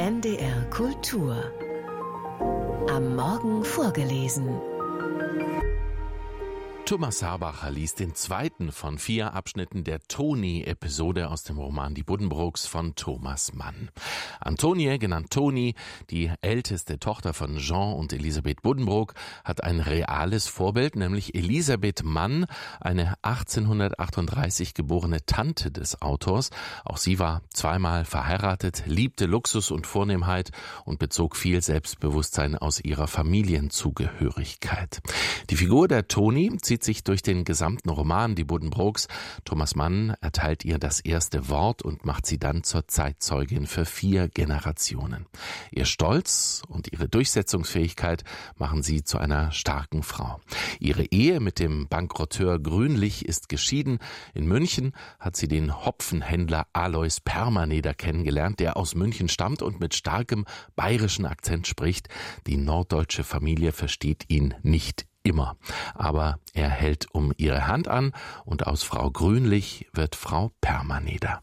NDR Kultur. Am Morgen vorgelesen. Thomas Harbacher liest den zweiten von 4 Abschnitten der Toni-Episode aus dem Roman Die Buddenbrooks von Thomas Mann. Antonie, genannt Toni, die älteste Tochter von Jean und Elisabeth Buddenbrook, hat ein reales Vorbild, nämlich Elisabeth Mann, eine 1838 geborene Tante des Autors. Auch sie war zweimal verheiratet, liebte Luxus und Vornehmheit und bezog viel Selbstbewusstsein aus ihrer Familienzugehörigkeit. Die Figur der Toni zieht sich durch den gesamten Roman Die Buddenbrooks. Thomas Mann erteilt ihr das erste Wort und macht sie dann zur Zeitzeugin für 4 Generationen. Ihr Stolz und ihre Durchsetzungsfähigkeit machen sie zu einer starken Frau. Ihre Ehe mit dem Bankrotteur Grünlich ist geschieden. In München hat sie den Hopfenhändler Alois Permaneder kennengelernt, der aus München stammt und mit starkem bayerischen Akzent spricht. Die norddeutsche Familie versteht ihn nicht immer. Aber er hält um ihre Hand an und aus Frau Grünlich wird Frau Permaneder.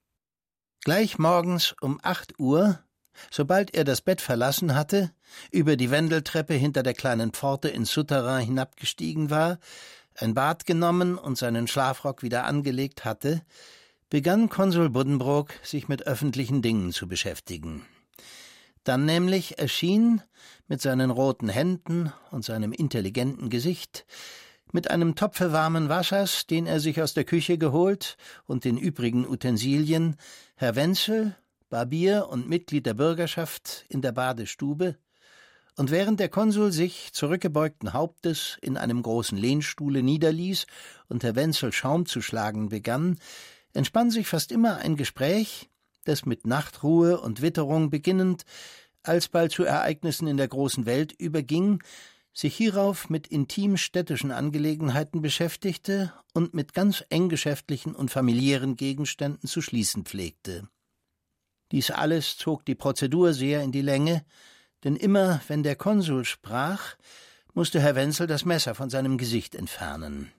Gleich morgens um 8 Uhr, sobald er das Bett verlassen hatte, über die Wendeltreppe hinter der kleinen Pforte ins Souterrain hinabgestiegen war, ein Bad genommen und seinen Schlafrock wieder angelegt hatte, begann Konsul Buddenbrook, sich mit öffentlichen Dingen zu beschäftigen. Dann nämlich erschien mit seinen roten Händen und seinem intelligenten Gesicht, mit einem Topfe warmen Wassers, den er sich aus der Küche geholt, und den übrigen Utensilien, Herr Wenzel, Barbier und Mitglied der Bürgerschaft, in der Badestube, und während der Konsul sich zurückgebeugten Hauptes in einem großen Lehnstuhle niederließ und Herr Wenzel Schaum zu schlagen begann, entspann sich fast immer ein Gespräch, das mit Nachtruhe und Witterung beginnend, alsbald zu Ereignissen in der großen Welt überging, sich hierauf mit intim städtischen Angelegenheiten beschäftigte und mit ganz eng geschäftlichen und familiären Gegenständen zu schließen pflegte. Dies alles zog die Prozedur sehr in die Länge, denn immer, wenn der Konsul sprach, musste Herr Wenzel das Messer von seinem Gesicht entfernen.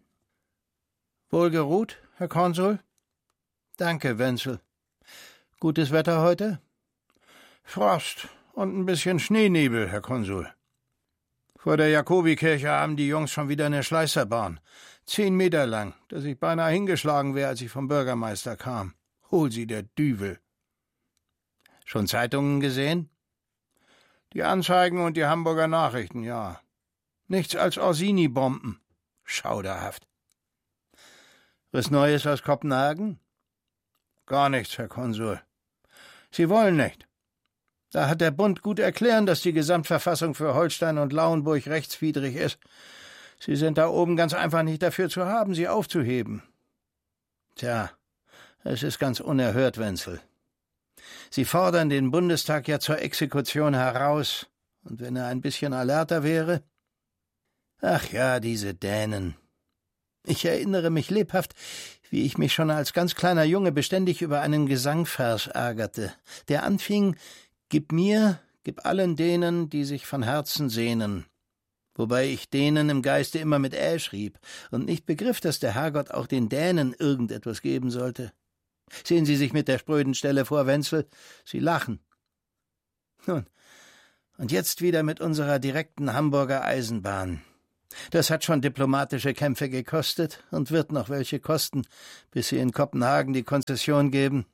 »Wohlgeruht, Herr Konsul?« »Danke, Wenzel. Gutes Wetter heute?« »Frost und ein bisschen Schneenebel, Herr Konsul. Vor der Jakobikirche haben die Jungs schon wieder eine Schleißerbahn. 10 Meter lang, dass ich beinahe hingeschlagen wäre, als ich vom Bürgermeister kam. Hol sie, der Düvel.« »Schon Zeitungen gesehen?« »Die Anzeigen und die Hamburger Nachrichten, ja. Nichts als Orsini-Bomben. Schauderhaft.« »Was Neues aus Kopenhagen?« »Gar nichts, Herr Konsul. Sie wollen nicht. Da hat der Bund gut erklären, dass die Gesamtverfassung für Holstein und Lauenburg rechtswidrig ist. Sie sind da oben ganz einfach nicht dafür zu haben, sie aufzuheben.« »Tja, es ist ganz unerhört, Wenzel. Sie fordern den Bundestag ja zur Exekution heraus. Und wenn er ein bisschen alerter wäre? Ach ja, diese Dänen. Ich erinnere mich lebhaft, wie ich mich schon als ganz kleiner Junge beständig über einen Gesangvers ärgerte, der anfing: »Gib mir, gib allen denen, die sich von Herzen sehnen«, wobei ich denen im Geiste immer mit Ä schrieb und nicht begriff, dass der Herrgott auch den Dänen irgendetwas geben sollte. Sehen Sie sich mit der spröden Stelle vor, Wenzel, Sie lachen. Nun, und jetzt wieder mit unserer direkten Hamburger Eisenbahn. Das hat schon diplomatische Kämpfe gekostet und wird noch welche kosten, bis Sie in Kopenhagen die Konzession geben.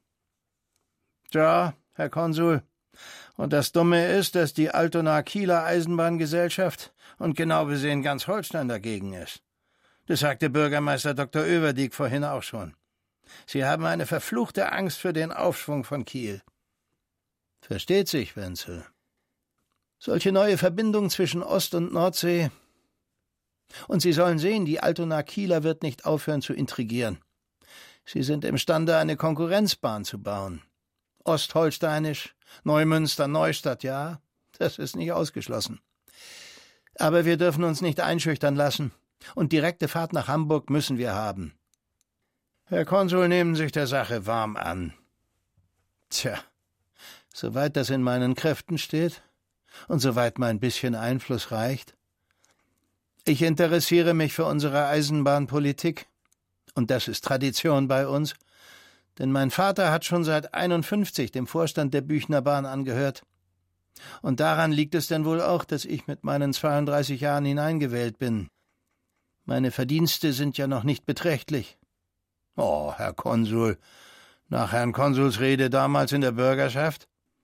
Tja, Herr Konsul, und das Dumme ist, dass die Altona-Kieler Eisenbahngesellschaft und genau gesehen ganz Holstein dagegen ist. Das sagte Bürgermeister Dr. Överdiek vorhin auch schon. Sie haben eine verfluchte Angst für den Aufschwung von Kiel. Versteht sich, Wenzel. Solche neue Verbindungen zwischen Ost- und Nordsee. Und Sie sollen sehen, die Altona-Kieler wird nicht aufhören zu intrigieren. Sie sind imstande, eine Konkurrenzbahn zu bauen. Ostholsteinisch, Neumünster, Neustadt, ja, das ist nicht ausgeschlossen. Aber wir dürfen uns nicht einschüchtern lassen, und direkte Fahrt nach Hamburg müssen wir haben. Herr Konsul, nehmen sich der Sache warm an. Tja, soweit das in meinen Kräften steht und soweit mein bisschen Einfluss reicht. Ich interessiere mich für unsere Eisenbahnpolitik, und das ist Tradition bei uns, Denn mein Vater hat schon seit 51 dem Vorstand der Büchner Bahn angehört. Und daran liegt es denn wohl auch, dass ich mit meinen 32 Jahren hineingewählt bin. Meine Verdienste sind ja noch nicht beträchtlich. Oh, Herr Konsul, nach Herrn Konsuls Rede damals in der Bürgerschaft?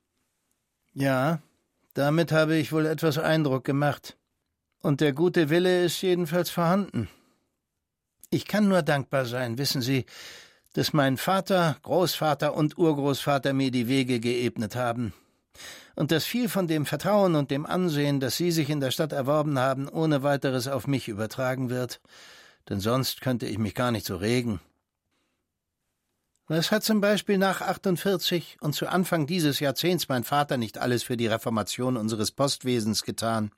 Ja, damit habe ich wohl etwas Eindruck gemacht. Und der gute Wille ist jedenfalls vorhanden. Ich kann nur dankbar sein, wissen Sie, dass mein Vater, Großvater und Urgroßvater mir die Wege geebnet haben. Und dass viel von dem Vertrauen und dem Ansehen, das Sie sich in der Stadt erworben haben, ohne weiteres auf mich übertragen wird. Denn sonst könnte ich mich gar nicht so regen. Was hat zum Beispiel nach 48 und zu Anfang dieses Jahrzehnts mein Vater nicht alles für die Reformation unseres Postwesens getan?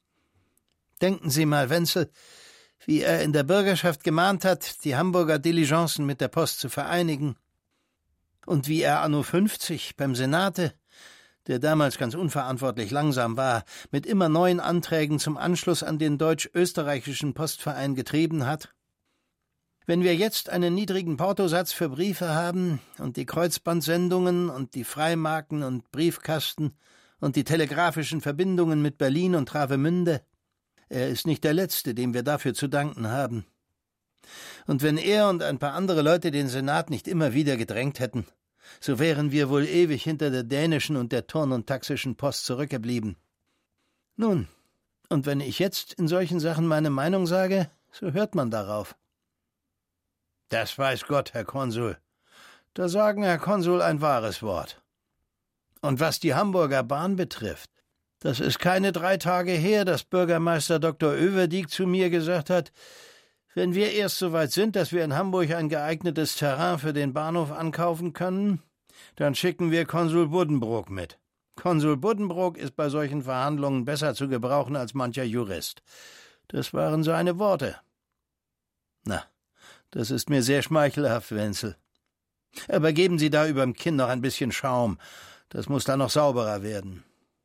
Denken Sie mal, Wenzel, wie er in der Bürgerschaft gemahnt hat, die Hamburger Diligencen mit der Post zu vereinigen. Und wie er anno 50 beim Senate, der damals ganz unverantwortlich langsam war, mit immer neuen Anträgen zum Anschluss an den deutsch-österreichischen Postverein getrieben hat. Wenn wir jetzt einen niedrigen Portosatz für Briefe haben und die Kreuzbandsendungen und die Freimarken und Briefkasten und die telegrafischen Verbindungen mit Berlin und Travemünde, er ist nicht der Letzte, dem wir dafür zu danken haben. Und wenn er und ein paar andere Leute den Senat nicht immer wieder gedrängt hätten, so wären wir wohl ewig hinter der dänischen und der Turn- und Taxischen Post zurückgeblieben. Nun, und wenn ich jetzt in solchen Sachen meine Meinung sage, so hört man darauf. Das weiß Gott, Herr Konsul. Da sagen Herr Konsul ein wahres Wort. Und was die Hamburger Bahn betrifft, das ist keine 3 Tage her, dass Bürgermeister Dr. Överdiek zu mir gesagt hat, wenn wir erst so weit sind, dass wir in Hamburg ein geeignetes Terrain für den Bahnhof ankaufen können, dann schicken wir Konsul Buddenbrook mit. Konsul Buddenbrook ist bei solchen Verhandlungen besser zu gebrauchen als mancher Jurist. Das waren seine Worte. Na, das ist mir sehr schmeichelhaft, Wenzel. Aber geben Sie da überm Kinn noch ein bisschen Schaum. Das muss dann noch sauberer werden.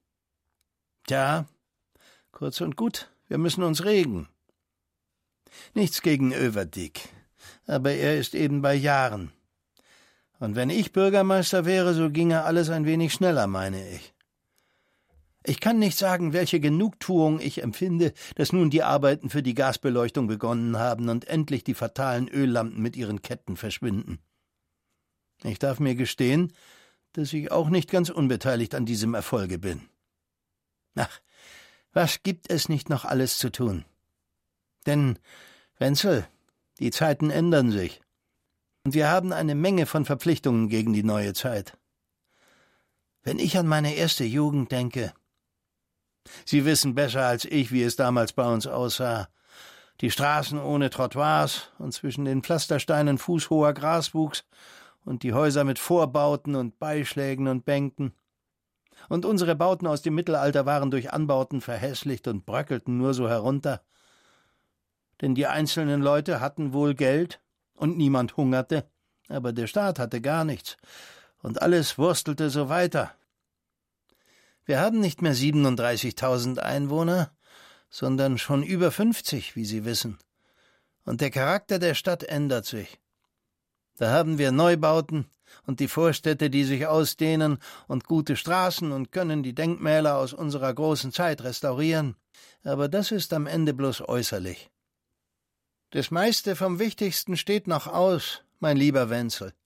Tja, kurz und gut, wir müssen uns regen. Nichts gegen Överdiek, aber er ist eben bei Jahren. Und wenn ich Bürgermeister wäre, so ginge alles ein wenig schneller, meine ich. Ich kann nicht sagen, welche Genugtuung ich empfinde, dass nun die Arbeiten für die Gasbeleuchtung begonnen haben und endlich die fatalen Öllampen mit ihren Ketten verschwinden. Ich darf mir gestehen, dass ich auch nicht ganz unbeteiligt an diesem Erfolge bin. Ach, was gibt es nicht noch alles zu tun? Denn, Wenzel, die Zeiten ändern sich. Und wir haben eine Menge von Verpflichtungen gegen die neue Zeit. Wenn ich an meine erste Jugend denke, Sie wissen besser als ich, wie es damals bei uns aussah. Die Straßen ohne Trottoirs und zwischen den Pflastersteinen fußhoher Graswuchs und die Häuser mit Vorbauten und Beischlägen und Bänken. Und unsere Bauten aus dem Mittelalter waren durch Anbauten verhässlicht und bröckelten nur so herunter. Denn die einzelnen Leute hatten wohl Geld und niemand hungerte, aber der Staat hatte gar nichts und alles wurstelte so weiter. Wir haben nicht mehr 37.000 Einwohner, sondern schon über 50, wie Sie wissen. Und der Charakter der Stadt ändert sich. Da haben wir Neubauten und die Vorstädte, die sich ausdehnen, und gute Straßen und können die Denkmäler aus unserer großen Zeit restaurieren. Aber das ist am Ende bloß äußerlich. Das meiste vom Wichtigsten steht noch aus, mein lieber Wenzel.